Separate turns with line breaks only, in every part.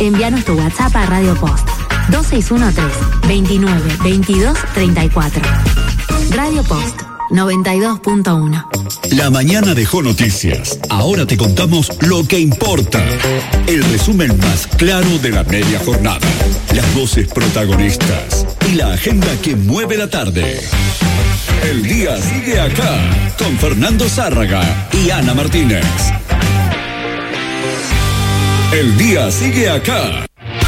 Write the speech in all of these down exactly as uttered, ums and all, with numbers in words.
Envíanos tu WhatsApp a Radio Post dos seis uno tres, veintinueve, veintidós, treinta y cuatro. Radio Post noventa y dos punto uno.
La mañana dejó noticias. Ahora te contamos lo que importa. El resumen más claro de la media jornada. Las voces protagonistas y la agenda que mueve la tarde. El día sigue acá con Fernando Zárraga y Ana Martínez. El día sigue acá.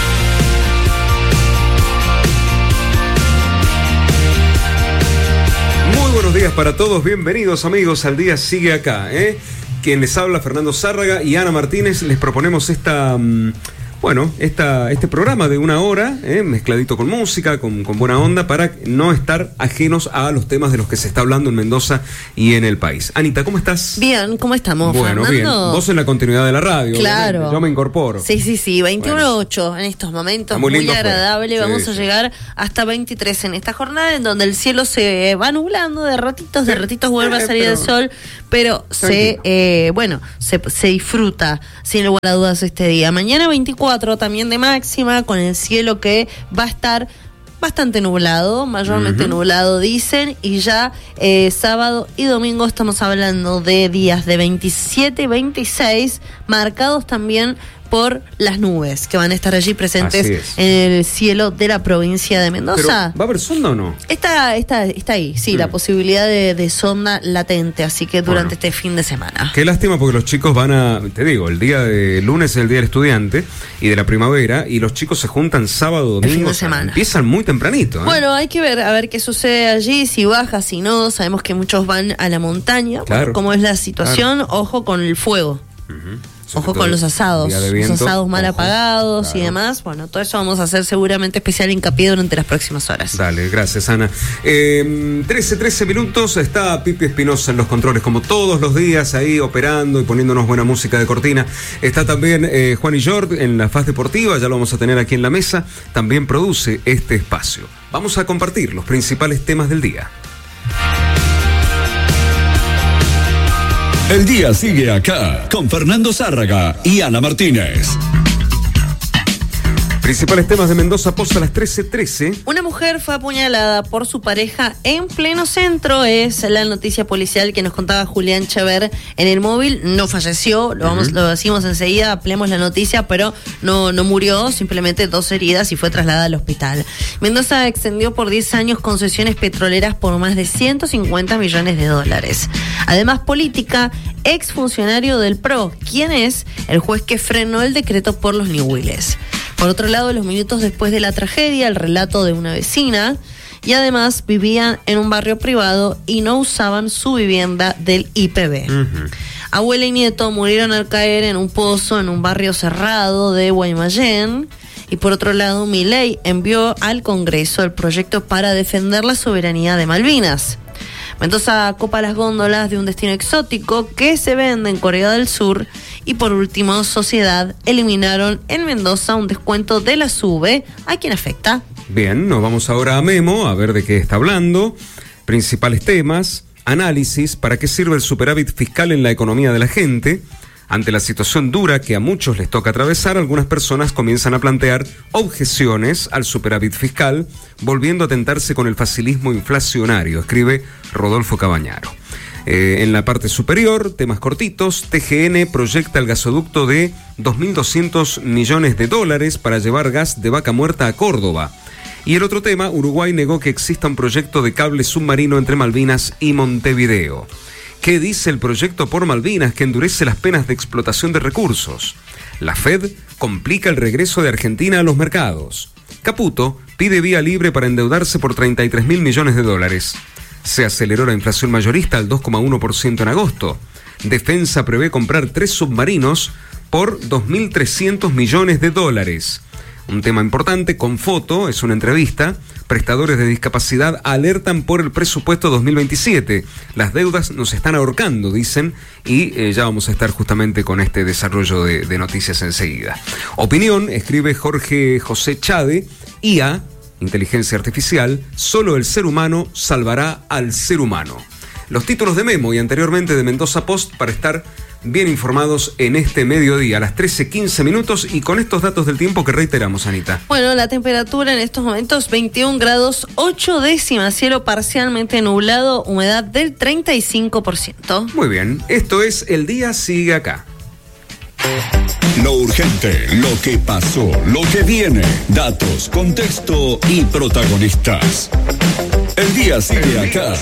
Buenos días para todos, bienvenidos amigos al Día Sigue Acá, ¿eh? Quien les habla, Fernando Zárraga y Ana Martínez, les proponemos esta, bueno, esta, este programa de una hora, ¿eh? mezcladito con música, con, con buena onda, para no estar ajenos a los temas de los que se está hablando en Mendoza y en el país. Anita, ¿cómo estás?
Bien, ¿cómo estamos,
Bueno,
Fernando?
bien, vos en la continuidad de la radio.
Claro.
Obviamente. Yo me incorporo.
Sí, sí, sí, veintiuno ocho bueno. En estos momentos, muy, muy agradable,
fue.
vamos
sí,
a
sí.
llegar hasta veintitrés en esta jornada, en donde el cielo se va nublando de ratitos, de ratitos vuelve
eh,
a salir
pero...
el sol, pero se, eh, bueno, se, se disfruta sin lugar a dudas este día. Mañana veinticuatro también de máxima, con el cielo que va a estar bastante nublado, mayormente uh-huh. nublado dicen, y ya eh, sábado y domingo estamos hablando de días de veintisiete y veintiséis, marcados también por las nubes que van a estar allí presentes en el cielo de la provincia de Mendoza.
¿Pero va a haber sonda o no?
Está, está, está ahí, sí, mm. la posibilidad de, de sonda latente, así que durante bueno, este fin de semana.
Qué lástima porque los chicos van a, te digo, el día de lunes es el día del estudiante y de la primavera, y los chicos se juntan sábado, domingo,
el fin de
o sea,
semana.
Empiezan muy tempranito. ¿eh?
Bueno, hay que ver, a ver qué sucede allí, si baja, si no, sabemos que muchos van a la montaña,
claro,
bueno, cómo es la situación,
claro.
Ojo con el fuego.
Uh-huh.
Ojo con los asados,
viento,
los asados mal
ojo,
apagados
claro.
y demás. Bueno, todo eso vamos a hacer seguramente especial hincapié durante las próximas horas.
Dale, gracias, Ana. Eh, trece, trece minutos, está Pipi Espinosa en los controles, como todos los días, ahí operando y poniéndonos buena música de cortina. Está también eh, Juan y Jord en la faz deportiva, ya lo vamos a tener aquí en la mesa. También produce este espacio. Vamos a compartir los principales temas del día.
El día sigue acá con Fernando Zárraga y Ana Martínez.
Principales temas de Mendoza Post a las trece trece.
Una mujer fue apuñalada por su pareja en pleno centro. Es la noticia policial que nos contaba Julián Chever en el móvil. No falleció, lo, vamos, uh-huh. lo decimos enseguida, ampliamos la noticia, pero no, no murió, simplemente dos heridas y fue trasladada al hospital. Mendoza extendió por diez años concesiones petroleras por más de ciento cincuenta millones de dólares. Además, política, exfuncionario del P R O. ¿Quién es? El juez que frenó el decreto por los Ñubiles. Por otro lado, los minutos después de la tragedia, el relato de una vecina, y además vivían en un barrio privado y no usaban su vivienda del I P B. Uh-huh. Abuela y nieto murieron al caer en un pozo en un barrio cerrado de Guaymallén. Y por otro lado, Milei envió al Congreso el proyecto para defender la soberanía de Malvinas. Mendoza copa las góndolas de un destino exótico que se vende en Corea del Sur. Y por último, Sociedad eliminaron en Mendoza un descuento de la SUBE. ¿A quién afecta?
Bien, nos vamos ahora a Memo a ver de qué está hablando. Principales temas, análisis, ¿para qué sirve el superávit fiscal en la economía de la gente? Ante la situación dura que a muchos les toca atravesar, algunas personas comienzan a plantear objeciones al superávit fiscal, volviendo a tentarse con el facilismo inflacionario, escribe Rodolfo Cabañaro. Eh, en la parte superior, temas cortitos, T G N proyecta el gasoducto de dos mil doscientos millones de dólares para llevar gas de Vaca Muerta a Córdoba. Y el otro tema, Uruguay negó que exista un proyecto de cable submarino entre Malvinas y Montevideo. ¿Qué dice el proyecto por Malvinas que endurece las penas de explotación de recursos? La Fed complica el regreso de Argentina a los mercados. Caputo pide vía libre para endeudarse por treinta y tres mil millones de dólares. Se aceleró la inflación mayorista al dos coma uno por ciento en agosto. Defensa prevé comprar tres submarinos por dos mil trescientos millones de dólares. Un tema importante, con foto, es una entrevista. Prestadores de discapacidad alertan por el presupuesto dos mil veintisiete. Las deudas nos están ahorcando, dicen, y eh, ya vamos a estar justamente con este desarrollo de, de noticias enseguida. Opinión, escribe Jorge José Chade, I A, inteligencia artificial, solo el ser humano salvará al ser humano. Los títulos de Memo y anteriormente de Mendoza Post para estar bien informados en este mediodía, a las trece quince minutos, y con estos datos del tiempo que reiteramos, Anita.
Bueno, la temperatura en estos momentos veintiún grados, ocho décimas, cielo parcialmente nublado, humedad del treinta y cinco por ciento.
Muy bien, esto es El Día Sigue Acá.
Lo urgente, lo que pasó, lo que viene, datos, contexto y protagonistas. El día sigue acá.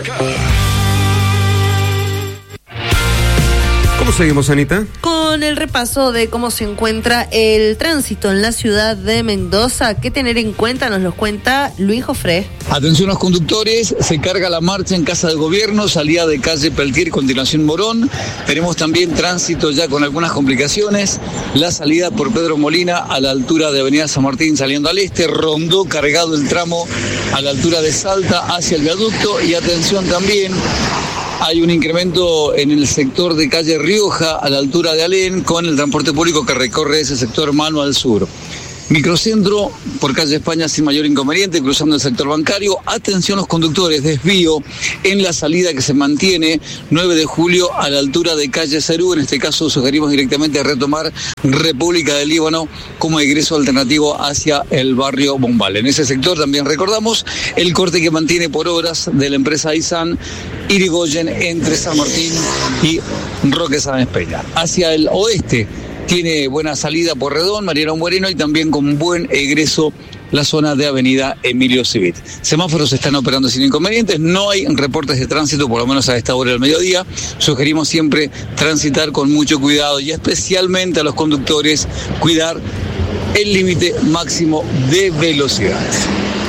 ¿Cómo seguimos, Anita?
Con el repaso de cómo se encuentra el tránsito en la ciudad de Mendoza. ¿Qué tener en cuenta? Nos lo cuenta Luis Jofré.
Atención a los conductores, se carga la marcha en Casa de Gobierno, salida de calle Peltier, continuación Morón. Tenemos también tránsito ya con algunas complicaciones. La salida por Pedro Molina a la altura de Avenida San Martín saliendo al este. Rondó cargado el tramo a la altura de Salta hacia el viaducto. Y atención también, hay un incremento en el sector de calle Rioja a la altura de Alén con el transporte público que recorre ese sector mano al sur. Microcentro por calle España sin mayor inconveniente, cruzando el sector bancario. Atención los conductores, desvío en la salida que se mantiene nueve de julio a la altura de calle Cerú. En este caso sugerimos directamente retomar República del Líbano como ingreso alternativo hacia el barrio Bombal. En ese sector también recordamos el corte que mantiene por horas de la empresa Isan Irigoyen entre San Martín y Roque Sáenz Peña. Hacia el oeste tiene buena salida por Redón, Mariano Moreno, y también con buen egreso la zona de Avenida Emilio Civit. Semáforos están operando sin inconvenientes, no hay reportes de tránsito, por lo menos a esta hora del mediodía. Sugerimos siempre transitar con mucho cuidado y especialmente a los conductores cuidar el límite máximo de velocidades.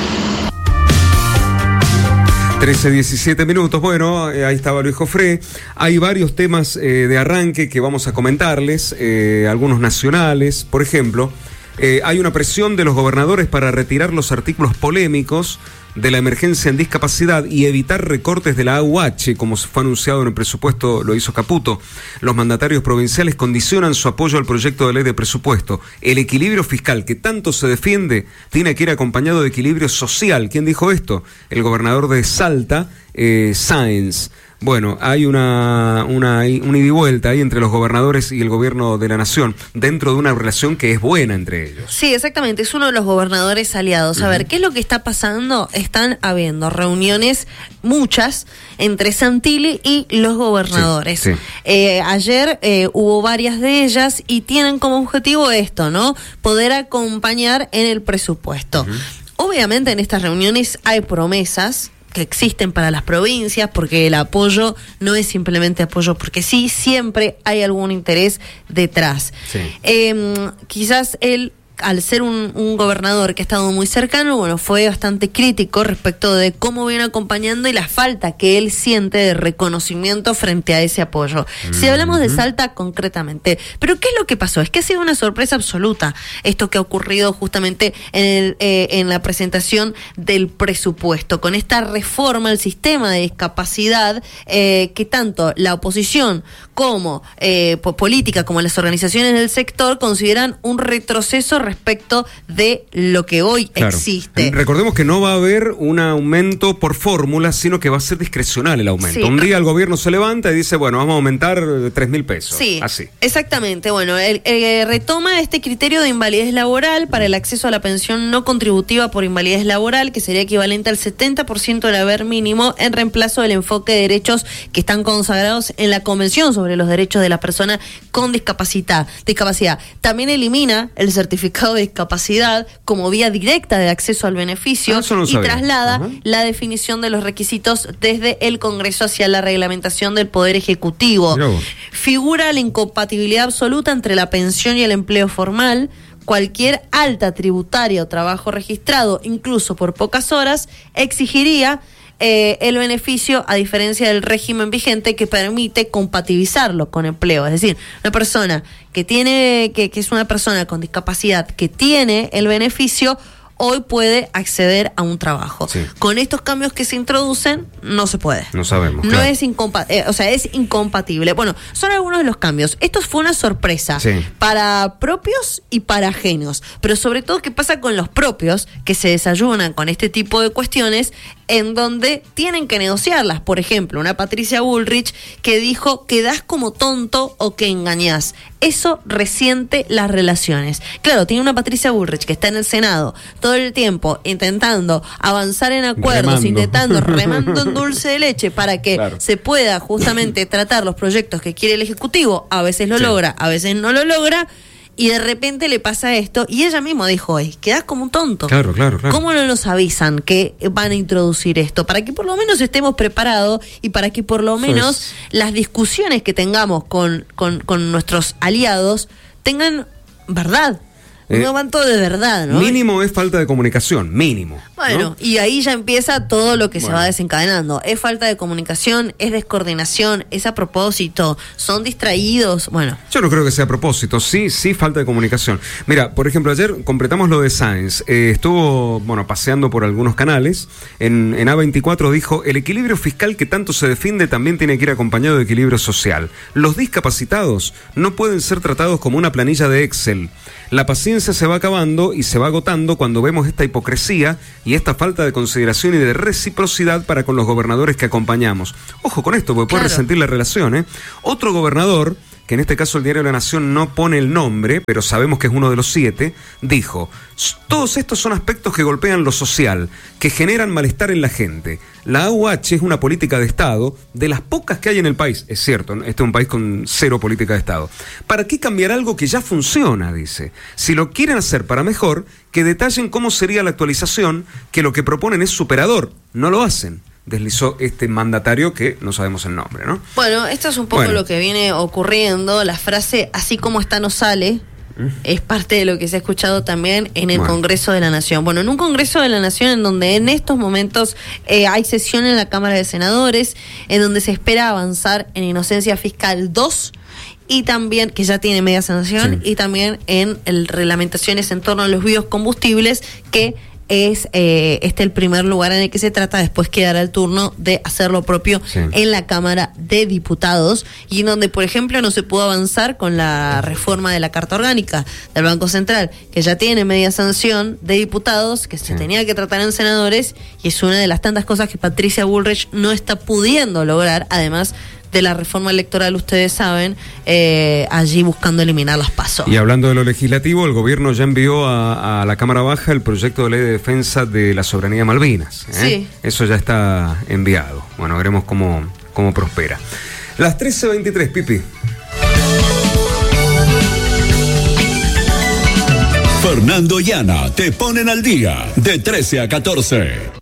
trece diecisiete minutos, bueno, eh, ahí estaba Luis Jofré. Hay varios temas eh, de arranque que vamos a comentarles, eh, algunos nacionales. Por ejemplo, eh, hay una presión de los gobernadores para retirar los artículos polémicos de la emergencia en discapacidad y evitar recortes de la A U H, como fue anunciado en el presupuesto, lo hizo Caputo. Los mandatarios provinciales condicionan su apoyo al proyecto de ley de presupuesto. El equilibrio fiscal que tanto se defiende tiene que ir acompañado de equilibrio social. ¿Quién dijo esto? El gobernador de Salta, eh, Sáenz. Bueno, hay una, una, una ida y vuelta ahí entre los gobernadores y el gobierno de la nación, dentro de una relación que es buena entre ellos.
Sí, exactamente, es uno de los gobernadores aliados. A uh-huh. ver, ¿qué es lo que está pasando? Están habiendo reuniones, muchas, entre Santilli y los gobernadores. Sí, sí. Eh, ayer eh, hubo varias de ellas y tienen como objetivo esto, ¿no? Poder acompañar en el presupuesto. Uh-huh. Obviamente en estas reuniones hay promesas que existen para las provincias, porque el apoyo no es simplemente apoyo porque sí, siempre hay algún interés detrás. Sí. Eh, quizás él, al ser un, un gobernador que ha estado muy cercano, bueno, fue bastante crítico respecto de cómo viene acompañando y la falta que él siente de reconocimiento frente a ese apoyo. Mm-hmm. Si hablamos de Salta concretamente, ¿pero qué es lo que pasó? Es que ha sido una sorpresa absoluta esto que ha ocurrido justamente en, el, eh, en la presentación del presupuesto, con esta reforma al sistema de discapacidad eh, que tanto la oposición como eh, política, como las organizaciones del sector consideran un retroceso respecto de lo que hoy claro. existe.
Recordemos que no va a haber un aumento por fórmula, sino que va a ser discrecional el aumento. Sí. Un día el gobierno se levanta y dice, bueno, vamos a aumentar tres mil pesos.
Sí,
así.
Exactamente. Bueno, él eh, retoma este criterio de invalidez laboral para el acceso a la pensión no contributiva por invalidez laboral, que sería equivalente al setenta por ciento del haber mínimo, en reemplazo del enfoque de derechos que están consagrados en la Convención sobre los Derechos de la Persona con Discapacidad. discapacidad. También elimina el certificado de discapacidad como vía directa de acceso al beneficio ah, no y sabía. traslada uh-huh. la definición de los requisitos desde el Congreso hacia la reglamentación del Poder Ejecutivo. No. Figura la incompatibilidad absoluta entre la pensión y el empleo formal. Cualquier alta tributaria o trabajo registrado, incluso por pocas horas, exigiría Eh, el beneficio, a diferencia del régimen vigente que permite compatibilizarlo con empleo. Es decir, una persona que tiene, que, que es una persona con discapacidad que tiene el beneficio, hoy puede acceder a un trabajo.
Sí.
Con estos cambios que se introducen, no se puede.
No sabemos.
No
claro.
es incompa- eh, o sea, es incompatible. Bueno, son algunos de los cambios. Esto fue una sorpresa
Sí.
para propios y para ajenos. Pero sobre todo, ¿qué pasa con los propios que se desayunan con este tipo de cuestiones en donde tienen que negociarlas? Por ejemplo, una Patricia Bullrich que dijo: quedás como tonto o que engañás. Eso resiente las relaciones. Claro, tiene una Patricia Bullrich que está en el Senado todo el tiempo intentando avanzar en acuerdos,
Remando.
intentando, remando en dulce de leche para que
Claro.
se pueda justamente tratar los proyectos que quiere el Ejecutivo. A veces lo
Sí.
logra, a veces no lo logra, y de repente le pasa esto, y ella misma dijo hoy: quedás como un tonto.
Claro, claro, claro.
¿Cómo no nos avisan que van a introducir esto? Para que por lo menos estemos preparados y para que por lo
Eso
menos
es.
las discusiones que tengamos con, con, con nuestros aliados tengan verdad.
Eh,
Un avanto de verdad, ¿no?
Mínimo es falta de comunicación, mínimo.
Bueno,
¿no?
y ahí ya empieza todo lo que
Bueno.
se va desencadenando. Es falta de comunicación, es descoordinación, es a propósito, son distraídos. Bueno,
Yo no creo que sea a propósito, sí, sí falta de comunicación. Mira, por ejemplo, ayer completamos lo de Sáenz. Eh, estuvo, bueno, paseando por algunos canales. En, en A veinticuatro dijo: el equilibrio fiscal que tanto se defiende también tiene que ir acompañado de equilibrio social. Los discapacitados no pueden ser tratados como una planilla de Excel. La paciencia se va acabando y se va agotando cuando vemos esta hipocresía y esta falta de consideración y de reciprocidad para con los gobernadores que acompañamos. Ojo con esto, porque puede
Claro.
resentir la relación, ¿eh? Otro gobernador, que en este caso el diario La Nación no pone el nombre, pero sabemos que es uno de los siete, dijo: todos estos son aspectos que golpean lo social, que generan malestar en la gente. La A U H es una política de Estado de las pocas que hay en el país. Es cierto, ¿no? Este es un país con cero política de Estado. ¿Para qué cambiar algo que ya funciona?, dice. Si lo quieren hacer para mejor, que detallen cómo sería la actualización, que lo que proponen es superador. No lo hacen, deslizó este mandatario que no sabemos el nombre, ¿no?
bueno, esto es un poco
Bueno.
lo que viene ocurriendo. La frase "así como está no sale" es parte de lo que se ha escuchado también en el
Bueno.
Congreso de la Nación. Bueno, en un Congreso de la Nación en donde en estos momentos eh, hay sesión en la Cámara de Senadores, en donde se espera avanzar en Inocencia Fiscal dos, y también, que ya tiene media sanción,
Sí.
y también en el reglamentaciones en torno a los biocombustibles, que es eh, este el primer lugar en el que se trata. Después quedará el turno de hacer lo propio
Sí.
en la Cámara de Diputados, y en donde, por ejemplo, no se pudo avanzar con la reforma de la Carta Orgánica del Banco Central, que ya tiene media sanción de diputados, que se
Sí.
tenía que tratar en senadores, y es una de las tantas cosas que Patricia Bullrich no está pudiendo lograr, además de la reforma electoral, ustedes saben, eh, allí buscando eliminar las PASO.
Y hablando de lo legislativo, el gobierno ya envió a, a la Cámara Baja el proyecto de ley de defensa de la soberanía de Malvinas, ¿eh?
Sí.
Eso ya está enviado. Bueno, veremos cómo, cómo prospera. Las trece veintitrés, Pipi.
Fernando y Ana te ponen al día de trece a catorce.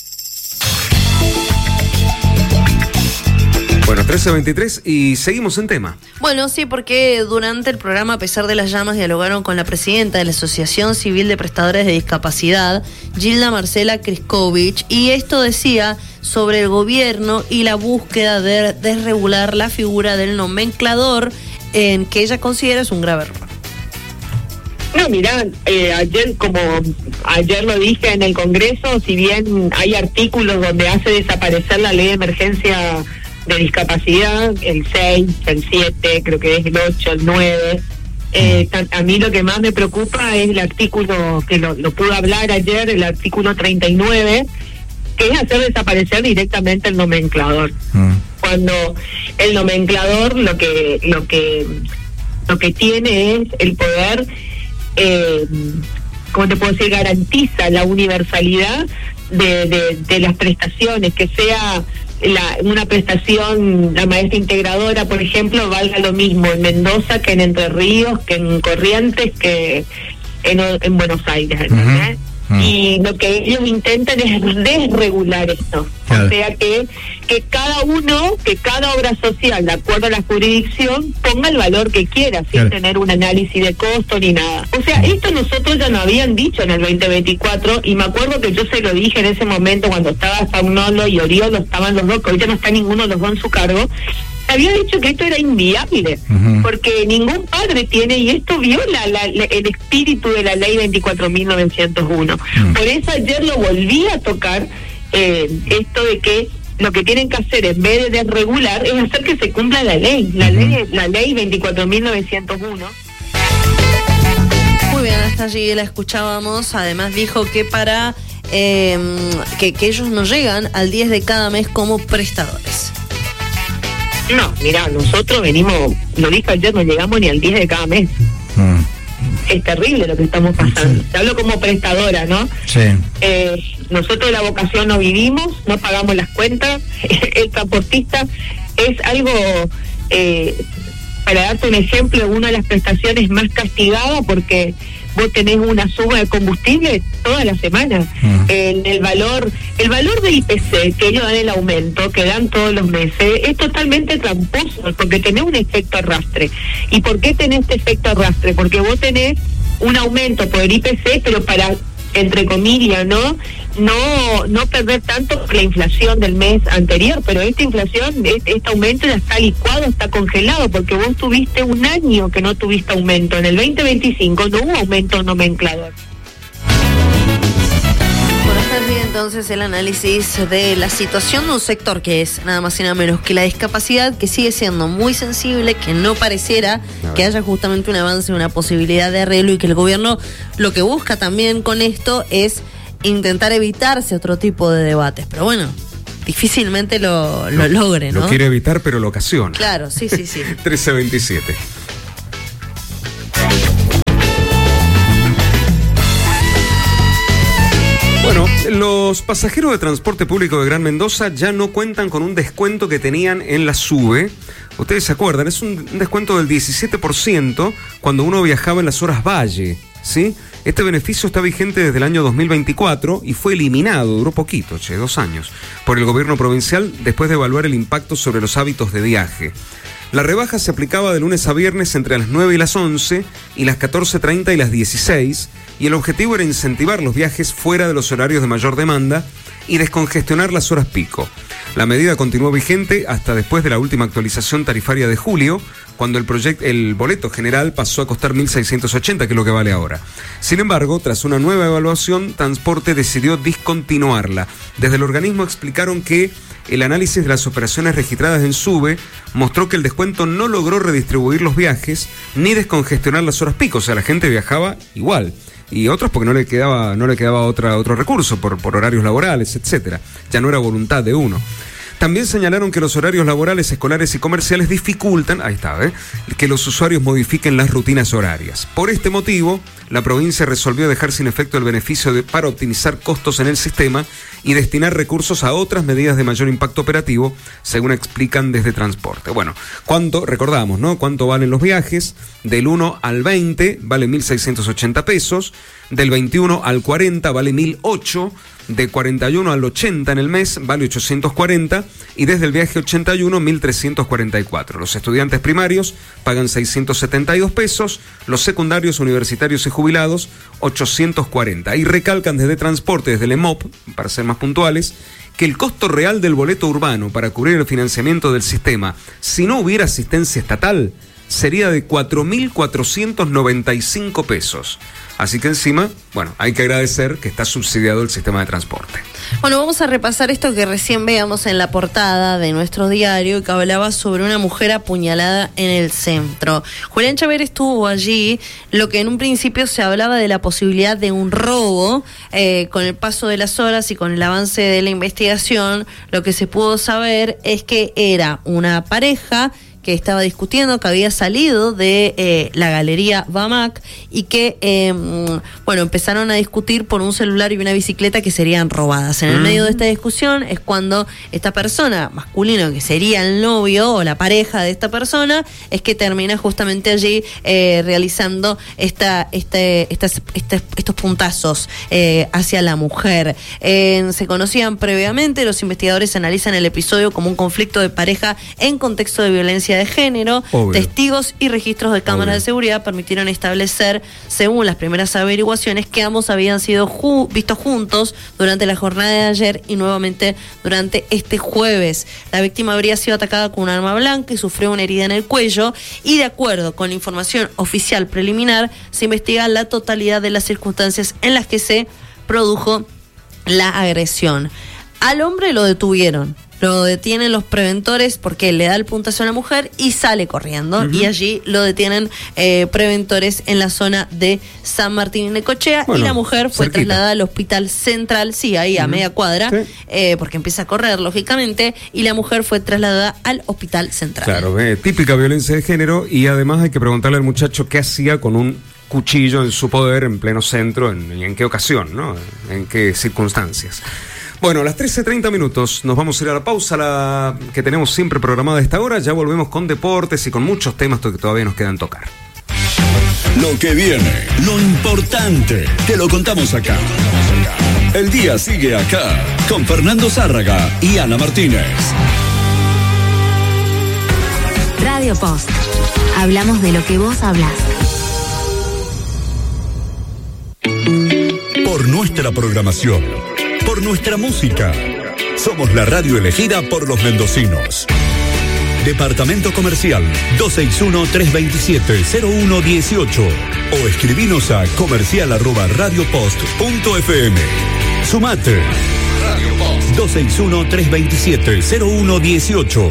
Bueno, trece veintitrés y seguimos en tema.
Bueno, sí, porque durante el programa A pesar de las llamas dialogaron con la presidenta de la Asociación Civil de Prestadores de Discapacidad, Gilda Marcela Kriskovich, y esto decía sobre el gobierno y la búsqueda de desregular la figura del nomenclador, en que ella considera es un grave error.
No, mirá, eh, ayer, como ayer lo dije en el Congreso, si bien hay artículos donde hace desaparecer la ley de emergencia de discapacidad, el seis, el siete, creo que es el ocho, el nueve, eh, a mí lo que más me preocupa es el artículo, que lo, lo pude hablar ayer, el artículo treinta y nueve, que es hacer desaparecer directamente el nomenclador. Mm. Cuando el nomenclador lo que, lo que, lo que tiene es el poder... Eh, ¿cómo te puedo decir? Garantiza la universalidad de, de, de las prestaciones, que sea la, una prestación, la maestra integradora, por ejemplo, valga lo mismo en Mendoza que en Entre Ríos, que en Corrientes, que en, en Buenos Aires, ¿entendés? Uh-huh. Uh-huh. Y lo que ellos intentan es desregular esto. Claro. O sea que, que cada uno, que cada obra social, de acuerdo a la jurisdicción, ponga el valor que quiera, sin claro. tener un análisis de costo ni nada. O sea, esto nosotros ya nos habían dicho en el veinte veinticuatro, y me acuerdo que yo se lo dije en ese momento cuando estaba Saunolo y Oriolo, estaban los dos, que ahorita no está ninguno de los dos en su cargo, había dicho que esto era inviable, uh-huh. porque ningún padre tiene, y esto viola la, la, el espíritu de la ley veinticuatro mil novecientos uno. Uh-huh. Por eso ayer lo volví a tocar, eh, esto de que lo que tienen que hacer en vez de desregular es hacer que se cumpla la ley, la uh-huh. ley, la ley veinticuatro mil novecientos uno.
Muy bien, hasta allí la escuchábamos. Además dijo que para eh, que, que ellos no llegan al diez de cada mes como prestadores.
No, mira, nosotros venimos, lo dije ayer, no llegamos ni al diez de cada mes. Mm. Es terrible lo que estamos pasando. Sí. Te hablo como prestadora, ¿no?
Sí.
Eh, nosotros la vocación no vivimos, no pagamos las cuentas. El transportista es algo, eh, para darte un ejemplo, una de las prestaciones más castigadas, porque vos tenés una suma de combustible toda la semana. Mm. En el valor, el valor del I P C, que ellos dan el aumento, que dan todos los meses, es totalmente tramposo, porque tenés un efecto arrastre. ¿Y por qué tenés este efecto arrastre? Porque vos tenés un aumento por el I P C, pero para, entre comillas, ¿no? No no perder tanto por la inflación del mes anterior, pero esta inflación, este, este aumento ya está licuado, está congelado, porque vos tuviste un año que no tuviste aumento. En el veinte veinticinco no hubo aumento nomenclador.
Bueno, hasta allí entonces el análisis de la situación de un sector que es nada más y nada menos que la discapacidad, que sigue siendo muy sensible, que no pareciera que haya justamente un avance, una posibilidad de arreglo, y que el gobierno lo que busca también con esto es intentar evitarse otro tipo de debates, pero bueno, difícilmente lo, lo, lo logre, ¿no?
Lo quiere evitar, pero lo ocasiona.
Claro, sí, sí, sí.
trece veintisiete. Bueno, los pasajeros de transporte público de Gran Mendoza ya no cuentan con un descuento que tenían en la SUBE. Ustedes se acuerdan, es un, un descuento del diecisiete por ciento cuando uno viajaba en las horas valle, ¿sí? Este beneficio está vigente desde el año dos mil veinticuatro y fue eliminado, duró poquito, che, dos años, por el gobierno provincial después de evaluar el impacto sobre los hábitos de viaje. La rebaja se aplicaba de lunes a viernes entre las nueve y las once y las catorce treinta y las dieciséis, y el objetivo era incentivar los viajes fuera de los horarios de mayor demanda y descongestionar las horas pico. La medida continuó vigente hasta después de la última actualización tarifaria de julio, cuando el, proyecto, el boleto general pasó a costar mil seiscientos ochenta, que es lo que vale ahora. Sin embargo, tras una nueva evaluación, Transporte decidió discontinuarla. Desde el organismo explicaron que el análisis de las operaciones registradas en SUBE mostró que el descuento no logró redistribuir los viajes ni descongestionar las horas pico, o sea, la gente viajaba igual. Y otros porque no le quedaba no le quedaba otra, otro recurso por, por horarios laborales, etcétera. Ya no era voluntad de uno. También señalaron que los horarios laborales, escolares y comerciales dificultan, ahí está, ¿eh? que los usuarios modifiquen las rutinas horarias. Por este motivo, la provincia resolvió dejar sin efecto el beneficio de, para optimizar costos en el sistema y destinar recursos a otras medidas de mayor impacto operativo, según explican desde Transporte. Bueno, ¿cuánto? Recordamos, ¿no? ¿Cuánto valen los viajes? Del uno al veinte vale mil seiscientos ochenta pesos, del veintiuno al cuarenta vale mil ocho, de cuarenta y uno al ochenta en el mes vale ochocientos cuarenta, y desde el viaje ochenta y uno mil trescientos cuarenta y cuatro. Los estudiantes primarios pagan seiscientos setenta y dos pesos, los secundarios, universitarios y jubilados ochocientos cuarenta. Y recalcan desde Transporte, desde el E M O P, para ser más puntuales, que el costo real del boleto urbano para cubrir el financiamiento del sistema, si no hubiera asistencia estatal, sería de cuatro mil cuatrocientos noventa y cinco pesos. Así que encima, bueno, hay que agradecer que está subsidiado el sistema de transporte.
Bueno, vamos a repasar esto que recién veíamos en la portada de nuestro diario, que hablaba sobre una mujer apuñalada en el centro. Julián Chaver estuvo allí, lo que en un principio se hablaba de la posibilidad de un robo. Eh, con el paso de las horas y con el avance de la investigación, lo que se pudo saber es que era una pareja que estaba discutiendo, que había salido de eh, la galería Bamac y que, eh, bueno, empezaron a discutir por un celular y una bicicleta que serían robadas. En el mm. medio de esta discusión es cuando esta persona, masculino, que sería el novio o la pareja de esta persona, es que termina justamente allí eh, realizando esta, este, estas, este, estos puntazos eh, hacia la mujer. Eh, se conocían previamente, los investigadores analizan el episodio como un conflicto de pareja en contexto de violencia violencia de género.
Obvio.
Testigos y registros de cámaras
Obvio.
de seguridad permitieron establecer, según las primeras averiguaciones, que ambos habían sido ju- vistos juntos durante la jornada de ayer y nuevamente durante este jueves. La víctima habría sido atacada con un arma blanca y sufrió una herida en el cuello, y de acuerdo con la información oficial preliminar, se investiga la totalidad de las circunstancias en las que se produjo la agresión. Al hombre lo detuvieron. Lo detienen los preventores porque le da el puntazo a la mujer y sale corriendo. Uh-huh. Y allí lo detienen eh, preventores en la zona de San Martín y Necochea. Bueno, y la mujer fue cerquita. trasladada al hospital central, sí, ahí uh-huh. a media cuadra, sí. eh, porque empieza a correr, lógicamente. Y la mujer fue trasladada al hospital central.
Claro, eh, típica violencia de género. Y además hay que preguntarle al muchacho qué hacía con un cuchillo en su poder en pleno centro, en, en qué ocasión, ¿no? En qué circunstancias. Bueno, a las trece treinta minutos nos vamos a ir a la pausa la que tenemos siempre programada a esta hora. Ya volvemos con deportes y con muchos temas que todavía nos quedan tocar.
Lo que viene, lo importante, te lo contamos acá. El día sigue acá con Fernando Zárraga y Ana Martínez.
Radio Post. Hablamos de lo que vos hablás.
Por nuestra programación, por nuestra música, somos la radio elegida por los mendocinos. Departamento Comercial dos seis uno, tres dos siete, cero uno uno ocho o escribinos a comercial arroba radiopost punto f m. Sumate. dos seis uno, tres dos siete, cero uno uno ocho.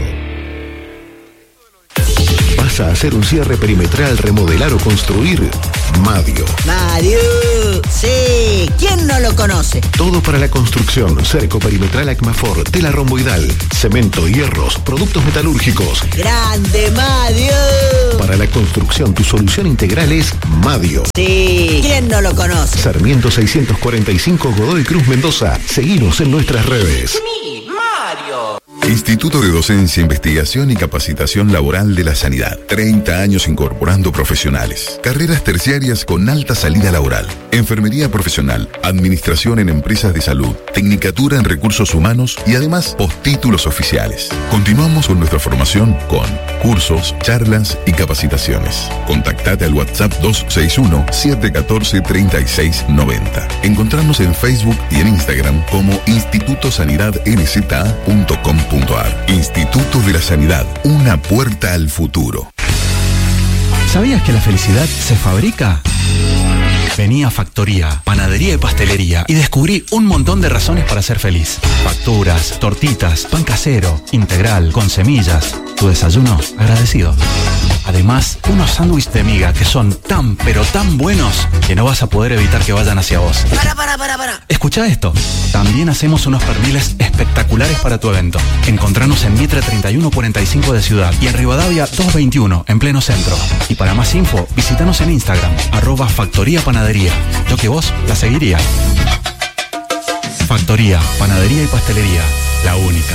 ¿Vas a hacer un cierre perimetral, remodelar o construir? Madio.
Madio, sí, ¿quién no lo conoce?
Todo para la construcción, cerco perimetral Acmafor, tela romboidal, cemento, hierros, productos metalúrgicos.
¡Grande, Madio!
Para la construcción, tu solución integral es Madio.
Sí, ¿quién no lo conoce?
Sarmiento seiscientos cuarenta y cinco, Godoy Cruz, Mendoza. Seguinos en nuestras redes.
¡Mi Mario!
Instituto de Docencia, Investigación y Capacitación Laboral de la Sanidad. treinta años incorporando profesionales. Carreras terciarias con alta salida laboral. Enfermería profesional, administración en empresas de salud, tecnicatura en recursos humanos y además postítulos oficiales. Continuamos con nuestra formación con cursos, charlas y capacitaciones. Contactate al WhatsApp dos seis uno, siete uno cuatro, tres seis nueve cero. Encontrarnos en Facebook y en Instagram como Instituto Sanidad N Z A punto com punto ar. Instituto de la Sanidad, una puerta al futuro.
¿Sabías que la felicidad se fabrica? Vení a Factoría, Panadería y Pastelería y descubrí un montón de razones para ser feliz. Facturas, tortitas, pan casero, integral, con semillas. Tu desayuno agradecido. Además, unos sándwiches de miga que son tan, pero tan buenos que no vas a poder evitar que vayan hacia vos.
Para, para, para, para.
Escucha esto. También hacemos unos perniles espectaculares para tu evento. Encontranos en Mitre treinta y uno cuarenta y cinco de Ciudad y en Rivadavia doscientos veintiuno, en pleno centro. Y para más info, visitanos en Instagram, arroba Factoría Panadería. Yo que vos la seguiría. Factoría, Panadería y Pastelería, la única.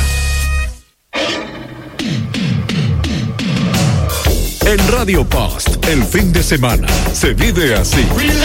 En Radio Post, el fin de semana se vive así.